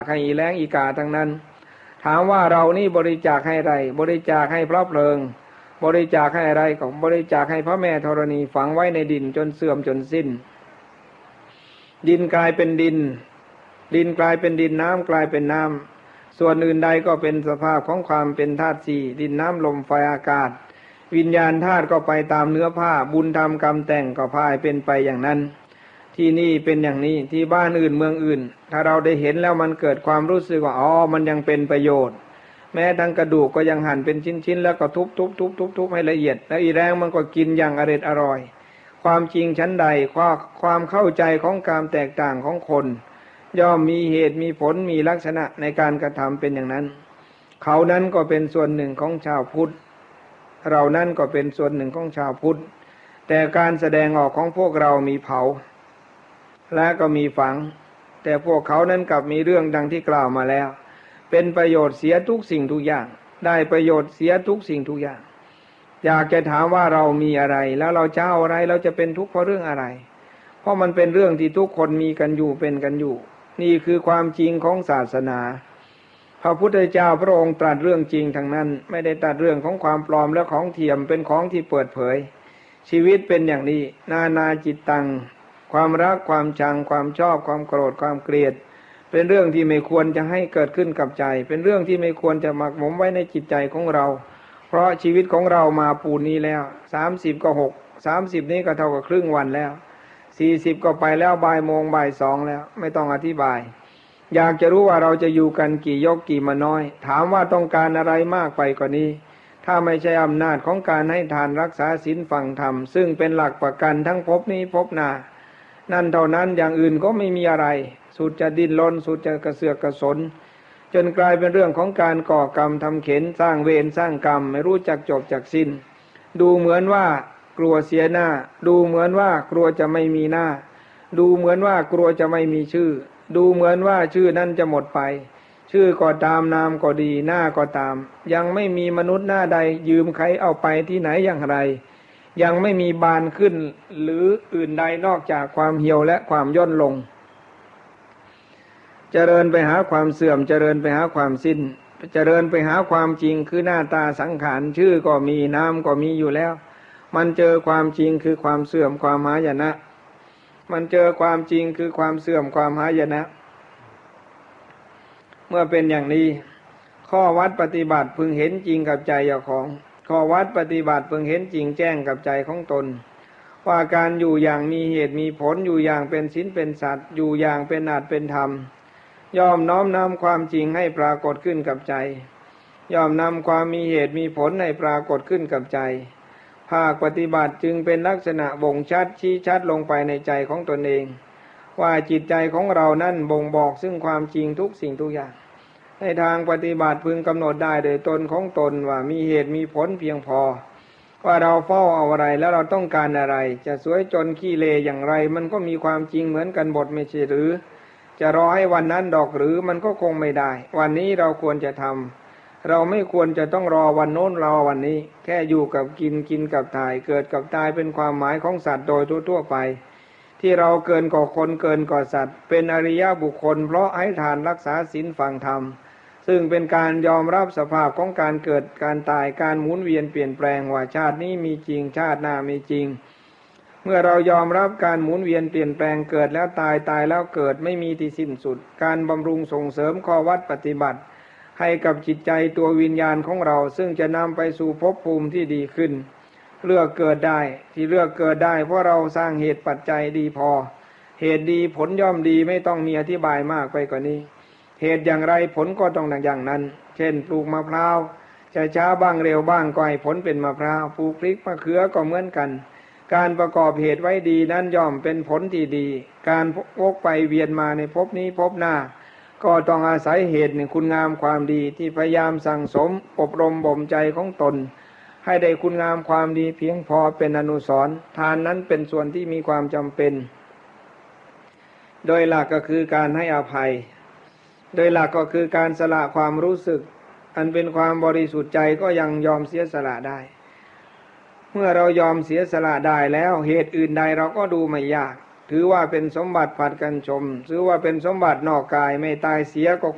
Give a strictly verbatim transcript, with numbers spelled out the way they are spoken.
ให้อีแรงอีกาทั้งนั้นถามว่าเรานี่บริจาคให้ไรบริจาคให้พระเพลิงบริจาคให้อะไรก็บริจาคให้พระแม่ธรณีฝังไว้ในดินจนเสื่อมจนสิ้นดินกลายเป็นดินดินกลายเป็นดินน้ำกลายเป็นน้ำส่วนอื่นใดก็เป็นสภาพของความเป็นธาตุสี่ดินน้ำลมไฟอากาศวิญญาณธาตุก็ไปตามเนื้อผ้าบุญธรรมกรรมแต่งก็พายเป็นไปอย่างนั้นที่นี่เป็นอย่างนี้ที่บ้านอื่นเมืองอื่นถ้าเราได้เห็นแล้วมันเกิดความรู้สึกว่าอ๋อมันยังเป็นประโยชน์แม้ทั้งกระดูกก็ยังหั่นเป็นชิ้นๆแล้วก็ทุบๆๆๆให้ละเอียดแล้วอีแรงมันก็กินอย่างอร็ดอร่อยความจริงชั้นใดความความเข้าใจของการแตกต่างของคนย่อมมีเหตุมีผลมีลักษณะในการกระทำเป็นอย่างนั้นเขานั้นก็เป็นส่วนหนึ่งของชาวพุทธเรานั้นก็เป็นส่วนหนึ่งของชาวพุทธแต่การแสดงออกของพวกเรามีเผาและก็มีฝังแต่พวกเขานั้นกลับมีเรื่องดังที่กล่าวมาแล้วเป็นประโยชน์เสียทุกสิ่งทุกอย่างได้ประโยชน์เสียทุกสิ่งทุกอย่างอยากจะถามว่าเรามีอะไรแล้วเราจะเอาอะไรเราจะเป็นทุกข์เพราะเรื่องอะไรเพราะมันเป็นเรื่องที่ทุกคนมีกันอยู่เป็นกันอยู่นี่คือความจริงของศาสนาพระพุทธเจ้าพระองค์ตรัสเรื่องจริงทั้งนั้นไม่ได้ตรัสเรื่องของความปลอมและของเทียมเป็นของที่เปิดเผยชีวิตเป็นอย่างนี้นานาจิตตังความรักความชังความชอบความโกรธความเกลียดเป็นเรื่องที่ไม่ควรจะให้เกิดขึ้นกับใจเป็นเรื่องที่ไม่ควรจะหมักหมมไว้ในจิตใจของเราเพราะชีวิตของเรามาปูนนี้แล้วสามสิบก็หก สามสิบนี้ก็เท่ากับครึ่งวันแล้วสี่สิบก็ไปแล้วบ่ายโมงบ่ายสองแล้วไม่ต้องอธิบายอยากจะรู้ว่าเราจะอยู่กันกี่ยกกี่มาน้อยถามว่าต้องการอะไรมากไปกว่านี้ถ้าไม่ใช่อำนาจของการให้ทานรักษาศีลฟังธรรมซึ่งเป็นหลักประกันทั้งภพนี้ภพหน้านั่นเท่านั้นอย่างอื่นก็ไม่มีอะไรสุดจะดิ้นรนสุดจะกระเสือกกระสนจนกลายเป็นเรื่องของการก่อกรรมทำเข็ญสร้างเวรสร้างกรรมไม่รู้จักจบจักสิ้นดูเหมือนว่ากลัวเสียหน้าดูเหมือนว่ากลัวจะไม่มีหน้าดูเหมือนว่ากลัวจะไม่มีชื่อดูเหมือนว่าชื่อนั้นจะหมดไปชื่อก็ตามนามก็ดีหน้าก็ตามยังไม่มีมนุษย์หน้าใดยืมใครเอาไปที่ไหนอย่างไรยังไม่มีบานขึ้นหรืออื่นใดนอกจากความเหี่ยวและความย่นลงเจริญไปหาความเสื่อมเจริญไปหาความสิ้นเจริญไปหาความจริงคือหน้าตาสังขารชื่อก็มีนามก็มีอยู่แล้วมันเจอความจริงคือความเสื่อมความหายนะมันเจอความจริงคือความเสื่อมความหายนะเมื่อเป็นอย่างนี้ข้อวัดปฏิบัติพึงเห็นจริงกับใจเจ้าของข้อวัดปฏิบัติพึงเห็นจริงแจ้งกับใจของตนว่าการอยู่อย่างมีเหตุมีผลอยู่อย่างเป็นศีลเป็นสัตว์อยู่อย่างเป็นอาจเป็นธรรมย่อมน้อมนำความจริงให้ปรากฏขึ้นกับใจย่อมนำความมีเหตุมีผลให้ปรากฏขึ้นกับใจภาคปฏิบัติจึงเป็นลักษณะบ่งชัดชี้ชัดลงไปในใจของตนเองว่าจิตใจของเรานั่นบ่งบอกซึ่งความจริงทุกสิ่งทุกอย่างในทางปฏิบัติพึงกำหนดได้โดยตนของตนว่ามีเหตุมีผลเพียงพอว่าเราเฝ้าเอาอะไรแล้วเราต้องการอะไรจะสวยจนขี้เลอย่างไรมันก็มีความจริงเหมือนกันหมดไม่ใช่หรือจะรอให้วันนั้นดอกหรือมันก็คงไม่ได้วันนี้เราควรจะทำเราไม่ควรจะต้องรอวันโน้นรอวันนี้แค่อยู่กับกินกินกับตายเกิดกับตายเป็นความหมายของสัตว์โดยทั่วๆไปที่เราเกินกว่าคนเกินกว่าสัตว์เป็นอริยบุคคลเพราะให้ทานรักษาศีลฟังธรรมซึ่งเป็นการยอมรับสภาพของการเกิดการตายการหมุนเวียนเปลี่ยนแปลงว่าชาตินี้มีจริงชาติหน้ามีจริงเมื่อเรายอมรับการหมุนเวียนเปลี่ยนแปลงเกิดแล้วตายตายแล้วเกิดไม่มีที่สิ้นสุดการบำรุงส่งเสริมข้อวัดปฏิบัติให้กับจิตใจตัววิญญาณของเราซึ่งจะนำไปสู่ภพภูมิที่ดีขึ้นเลือกเกิดได้ที่เลือกเกิดได้เพราะเราสร้างเหตุปัจจัยดีพอเหตุดีผลย่อมดีไม่ต้องมีอธิบายมากไปกว่านี้เหตุอย่างไรผลก็ต้องอย่างนั้นเช่นปลูกมะพร้าวจะช้าบ้างเร็วบ้างก็ให้ผลเป็นมะพร้าวปลูกพริกมะเขือก็เหมือนกันการประกอบเหตุไว้ดีนั้นย่อมเป็นผลที่ดีการวกไปเวียนมาในภพนี้ภพหน้าก็ต้องอาศัยเหตุหนึ่งคุณงามความดีที่พยายามสั่งสมอบรมบ่มใจของตนให้ได้คุณงามความดีเพียงพอเป็นอนุสรณ์ทานนั้นเป็นส่วนที่มีความจำเป็นโดยหลักก็คือการให้อภัยโดยหลักก็คือการสละความรู้สึกอันเป็นความบริสุทธิ์ใจก็ยังยอมเสียสละได้เมื่อเรายอมเสียสละได้แล้วเหตุอื่นใดเราก็ดูไม่ยากถือว่าเป็นสมบัติผัดกันชมถือว่าเป็นสมบัตินอกกายไม่ตายเสียก็